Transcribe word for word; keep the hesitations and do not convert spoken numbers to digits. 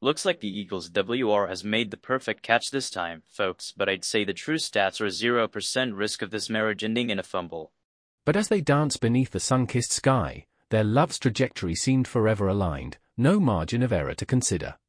Looks like the Eagles' W R has made the perfect catch this time, folks, but I'd say the true stats are zero percent risk of this marriage ending in a fumble. But as they danced beneath the sun-kissed sky, their love's trajectory seemed forever aligned, no margin of error to consider.